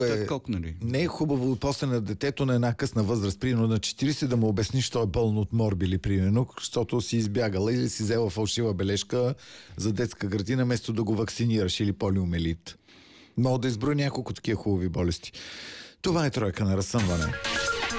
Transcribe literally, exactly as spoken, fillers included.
Е, колко, нали? Не е хубаво после на детето на една късна възраст, примерно на четирийсет, да му обясниш, що е болно от морбили, примерно, защото си избягала или си взела фалшива бележка за детска градина, вместо да го вакцинираш или полиомелит. Мога да изброя няколко такива хубави болести. Това е тройка на разсъмване.